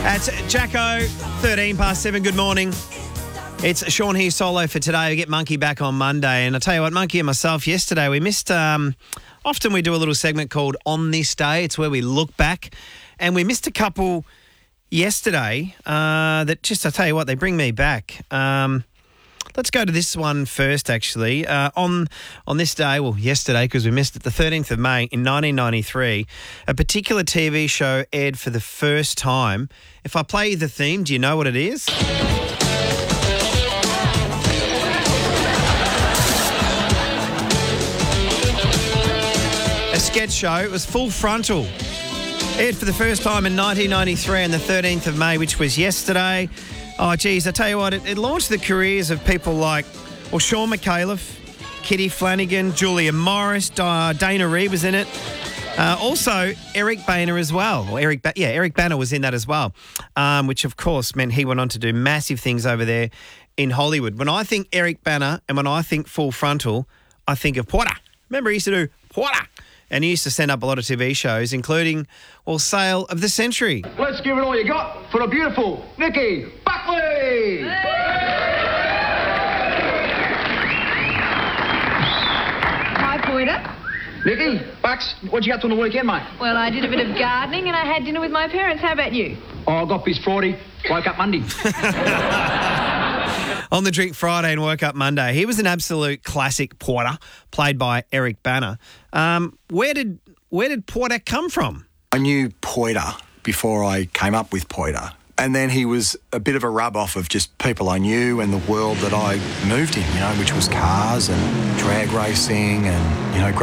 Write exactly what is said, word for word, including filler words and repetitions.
That's Jacko, thirteen past seven. Good morning. It's Sean here solo for today. We get Monkey back on Monday. And I tell you what, Monkey and myself yesterday, we missed, um, often we do a little segment called On This Day. It's where we look back. And we missed a couple yesterday uh, that just, I tell you what, they bring me back. Um, let's go to this one first, actually. Uh, on on this day, well, yesterday, because we missed it, the thirteenth of May in nineteen ninety-three, a particular T V show aired for the first time. If I play you the theme, do you know what it is? A sketch show. It was Full Frontal. Aired for the first time in nineteen ninety-three on the thirteenth of May, which was yesterday. Oh, geez, I tell you what, it, it launched the careers of people like, well, Sean McAuliffe, Kitty Flanagan, Julia Morris, uh, Dana Reed was in it. Uh, also, Eric Boehner as well. Or Eric, ba- yeah, Eric Boehner was in that as well, um, which, of course, meant he went on to do massive things over there in Hollywood. When I think Eric Boehner and when I think Full Frontal, I think of Porter. Remember, he used to do Porter. And he used to send up a lot of T V shows, including, well, Sale of the Century. Let's give it all you got for the beautiful Nikki Buckley! Hi, Pointer. Nikki, Bucks, what'd you get to on the weekend, mate? Well, I did a bit of gardening and I had dinner with my parents. How about you? Oh, I got pissed Friday, woke up Monday. On the Drink Friday and Woke Up Monday. He was an absolute classic Porter, played by Eric Boehner. Um, where did where did Porter come from? I knew Poiter before I came up with Poiter. And then he was a bit of a rub-off of just people I knew and the world that I moved in, you know, which was cars and drag racing and, you know,